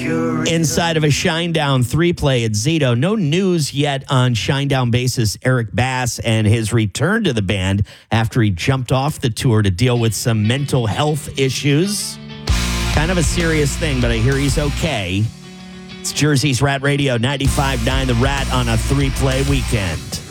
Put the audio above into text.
Inside of a Shinedown 3-play at Zito. No news yet on Shinedown bassist Eric Bass and his return to the band after he jumped off the tour to deal with some mental health issues. Kind of a serious thing, but I hear he's okay. It's Jersey's Rat Radio 95.9 The Rat on a 3-play weekend.